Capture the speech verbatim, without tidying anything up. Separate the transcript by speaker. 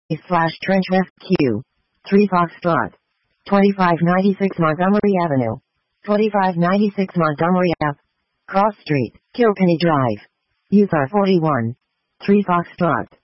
Speaker 1: slash Trench West Q. three Foxtrot. twenty-five ninety-six Montgomery Avenue. twenty-five ninety-six Montgomery Ave. Cross Street, Kilkenny Drive. Utah forty-one. three Foxtrot.